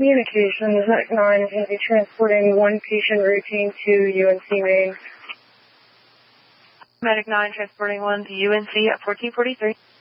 Communications, Medic 9 is going to be transporting one patient routine to UNC Maine. Medic 9 transporting one to UNC at 1443.